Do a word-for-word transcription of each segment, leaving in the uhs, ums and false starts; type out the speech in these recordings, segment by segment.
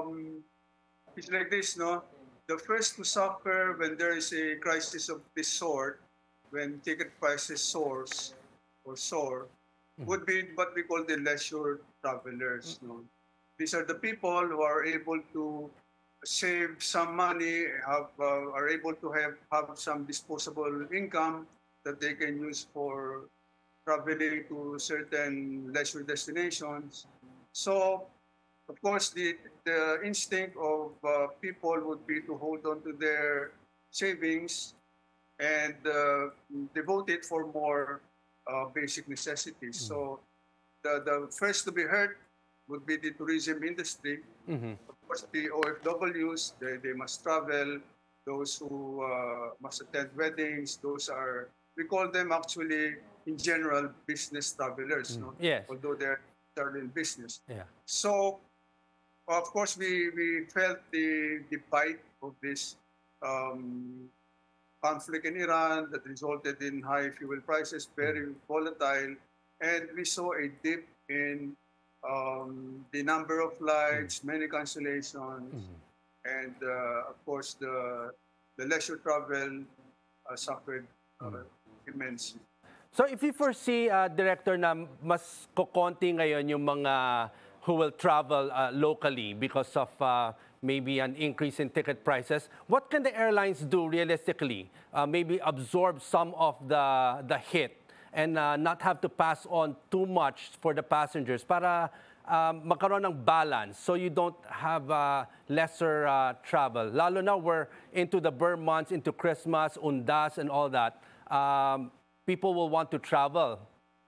um, it's like this, no? The first to suffer when there is a crisis of this sort, when ticket prices soars or soar, would be what we call the leisure travelers. No? These are the people who are able to save some money, have uh, are able to have have some disposable income that they can use for traveling to certain leisure destinations. So, of course, the the instinct of uh, people would be to hold on to their savings and uh, devote it for more uh, basic necessities. So the, the first to be hurt would be the tourism industry. Mm-hmm. Of course, the O F Ws, they, they must travel. Those who uh, must attend weddings, those are, we call them actually, in general, business travelers, no? Yes. Although they're, they're in business. Yeah. So, of course, we, we felt the, the bite of this um, conflict in Iran that resulted in high fuel prices, very volatile, and we saw a dip in um, the number of flights, many cancellations, and uh, of course the the leisure travel uh, suffered uh, immensely. So if you foresee, uh, Director, na mas kokonti ngayon yung mga who will travel uh, locally because of uh, maybe an increase in ticket prices, what can the airlines do realistically? Uh, maybe absorb some of the, the hit and uh, not have to pass on too much for the passengers para um, magkaroon ng balance so you don't have uh, lesser uh, travel. Lalo na we're into the burn months, into Christmas, Undas, and all that. Um, people will want to travel.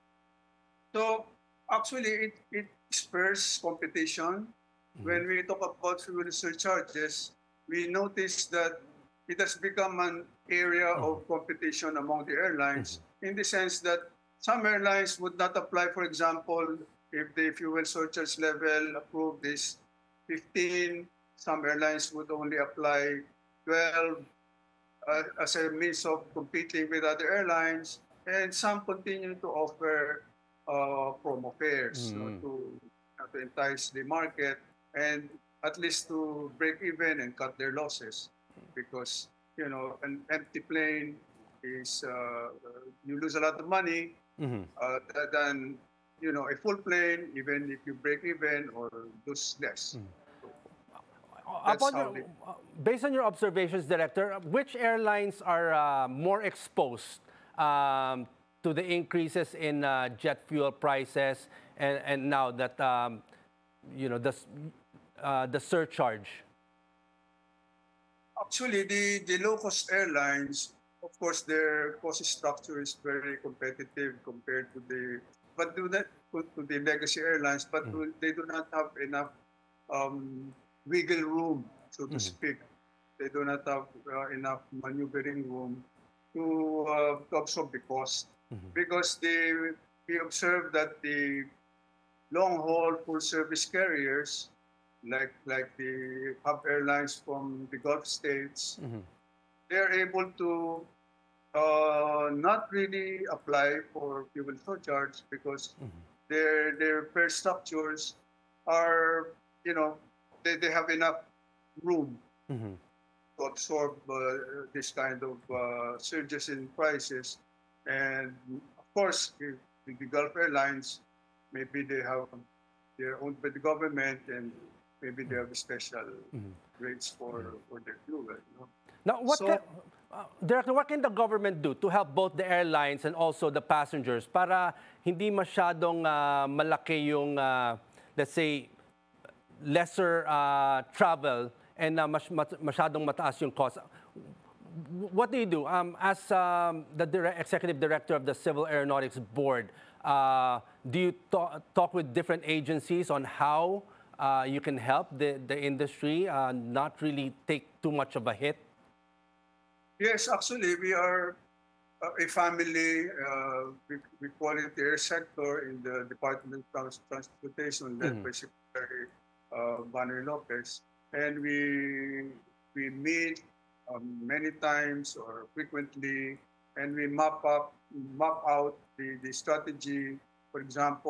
So actually, it, it spurs competition. When we talk about fuel surcharges, we notice that it has become an area of competition among the airlines in the sense that some airlines would not apply, for example, if the fuel surcharge level approved is fifteen, some airlines would only apply twelve uh, as a means of competing with other airlines, and some continue to offer uh, promo fares, no, to, uh, to entice the market and at least to break even and cut their losses, because you know an empty plane is uh, you lose a lot of money uh, than you know a full plane, even if you break even or lose less. That's Upon how your, they. uh, based on your observations, Director, which airlines are uh, more exposed um, to the increases in uh, jet fuel prices and, and now that um, you know the s- uh, the surcharge? Actually, the, the low-cost airlines, of course, their cost structure is very competitive compared to the, but do not to to the legacy airlines, but do- they do not have enough um, wiggle room, so to speak. They do not have uh, enough maneuvering room to, uh, to absorb the cost, because they we observe that the long-haul full-service carriers, like like the hub airlines from the Gulf states, they're able to uh, not really apply for fuel surcharge because their their fare structures are, you know, they, they have enough room to absorb uh, this kind of uh, surges in prices. And of course, the, the Gulf Airlines, maybe they have, they're owned by the government and maybe they have special rates for, for their fuel. You know? Now, what can, So, uh, Director, what can the government do to help both the airlines and also the passengers para hindi masyadong uh, malaki yung, uh, let's say, lesser uh, travel and uh, mas, mas, masyadong mataas yung cost? What do you do? Um, as um, the dire- executive director of the Civil Aeronautics Board, uh, do you ta- talk with different agencies on how uh, you can help the, the industry uh, not really take too much of a hit? yes, actually, we are uh, a family. Uh, we, we call it the air sector in the Department of Trans- Transportation, led by Secretary uh, Banner Lopez. And we, we meet um, many times or frequently, and we map up, map out the, the strategy. For example,